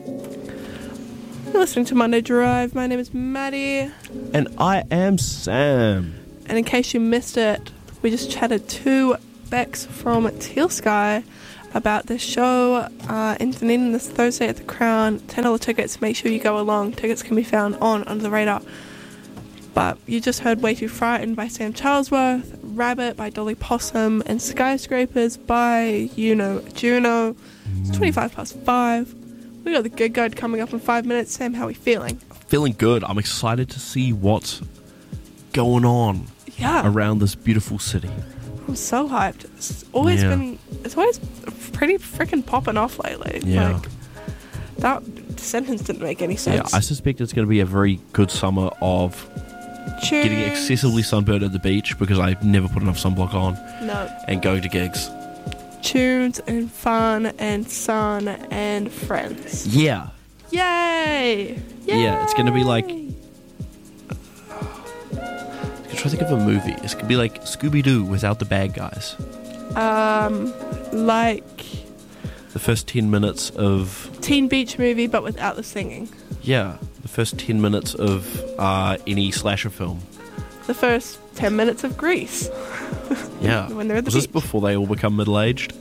You're listening to Monday Drive. My name is Maddie. And I am Sam. And in case you missed it, we just chatted to Bex from Teal Sky about this show in Dunedin this Thursday at the Crown. $10 tickets. Make sure you go along. Tickets can be found on Under the Radar. But you just heard Way Too Frightened by Sam Charlesworth, Rabbit by Dolly Possum, and Skyscrapers by Juno. It's 5:25. We got the Gig Guide coming up in 5 minutes. Sam, how are we feeling? Feeling good. I'm excited to see what's going on around this beautiful city. I'm so hyped. It's always pretty freaking popping off lately. Yeah. Like, that sentence didn't make any sense. Yeah, I suspect it's going to be a very good summer of getting excessively sunburned at the beach because I never put enough sunblock on. No. And going to gigs. Tunes and fun and sun and friends. Yeah. Yay! Yeah, it's going to be like... I'm trying to think of a movie. It's going to be like Scooby-Doo without the bad guys. Like... The first 10 minutes of... Teen Beach Movie, but without the singing. Yeah, the first 10 minutes of any slasher film. The first 10 minutes of Grease. Yeah. When they're at the Was this beach. before they all become middle-aged?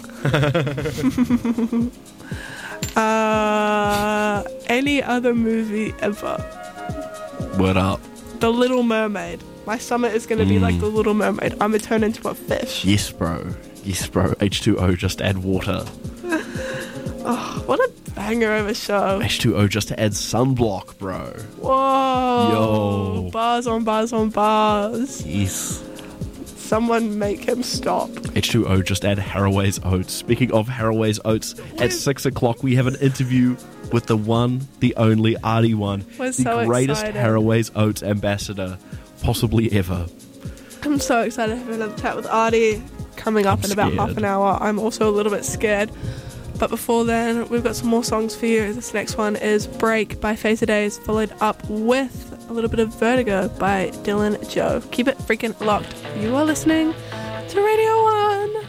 Any other movie ever. Word up. The Little Mermaid. My summer is going to be like The Little Mermaid. I'm going to turn into a fish. Yes, bro. Yes, bro. H2O, just add water. Oh, what a banger of a show. H2O, just to add sunblock, bro. Whoa. Yo. Bars on bars on bars. Yes. Someone make him stop. H2O, just add Haraway's Oats. Speaking of Haraway's Oats, at 6 o'clock we have an interview with the one, the only Artie One. We're the so greatest excited. Haraway's Oats ambassador possibly ever. I'm so excited to have another chat with Artie coming up in about half an hour. I'm also a little bit scared. But before then, we've got some more songs for you. This next one is Break by Phaser Days, followed up with a little bit of Vertigo by Dylan Joe. Keep it freaking locked. You are listening to Radio 1.